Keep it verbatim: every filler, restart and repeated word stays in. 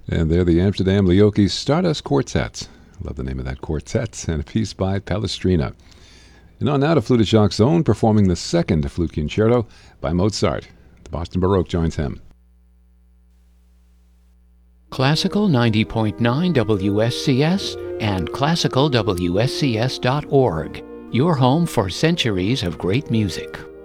And they're the Amsterdam Leoki Stardust Quartet. Love the name of that quartet. And a piece by Palestrina. And on now to Flute Jacques' own, performing the second flute concerto by Mozart. The Boston Baroque joins him. Classical ninety point nine W S C S and classical W S C S dot org. Your home for centuries of great music.